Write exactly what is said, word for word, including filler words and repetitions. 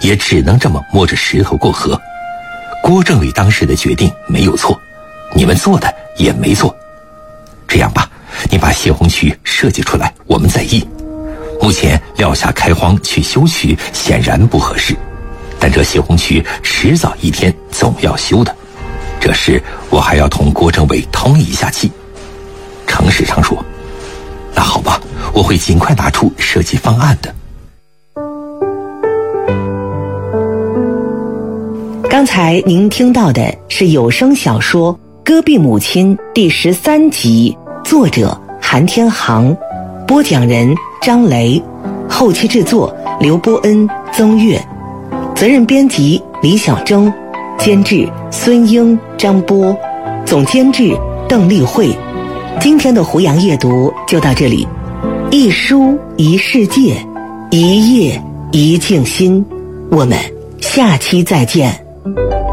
也只能这么摸着石头过河。郭政委当时的决定没有错，你们做的也没错。这样吧，你把泄洪渠设计出来，我们再议。目前撂下开荒去修渠显然不合适，但这泄洪渠迟早一天总要修的，这事我还要同郭政委通一下气。程世昌说：那好吧，我会尽快拿出设计方案的。 刚才您听到的是有声小说《戈壁母亲》第十三集，作者韩天航，播讲人张雷，后期制作刘波恩、曾月，责任编辑李小征，监制孙英、张波，总监制邓丽慧。今天的胡杨夜读就到这里，一书一世界，一夜一静心，我们下期再见。